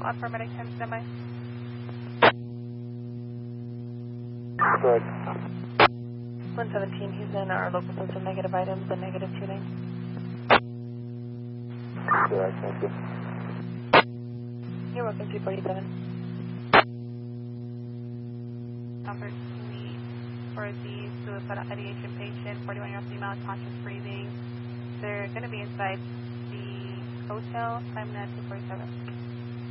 on paramedic 10 standby. Good. 117, he's in our local system, negative items and negative tuning. Good, thank you. You're welcome, 247. Number 2 for the suicidal ideation patient, 41-year-old female, conscious breathing. They're going to be inside the hotel, time at 247.